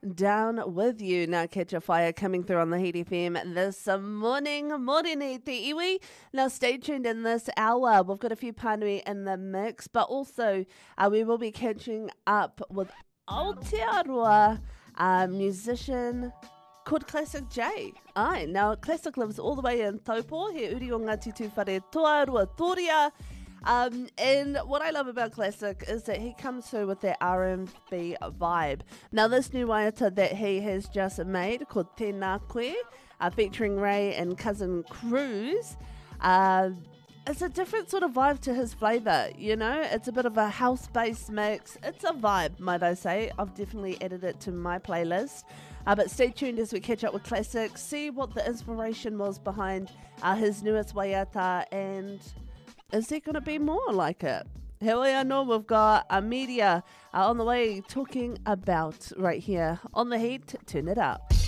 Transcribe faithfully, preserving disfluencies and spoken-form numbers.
Down with you. Now catch a fire coming through on the Heat F M this morning. Morning te iwi. Now stay tuned in this hour. We've got a few panui in the mix, but also uh, we will be catching up with Aotearoa uh, musician called Classic J. Aye, now Classic lives all the way in Taupo, he uri o Ngāti Tūwhare Toa Ruatoria. Um, and what I love about Classic is that he comes through with that R and B vibe. Now this new waiata that he has just made called Tēnā Koe, uh, featuring Ray and Cousin Cruz, uh, it's a different sort of vibe to his flavour, you know? It's a bit of a house-based mix. It's a vibe, might I say. I've definitely added it to my playlist. Uh, but stay tuned as we catch up with Classic, see what the inspiration was behind uh, his newest waiata, and is there going to be more like it? Here we are, know we've got a media uh, on the way talking about right here on The Heat. Turn it up.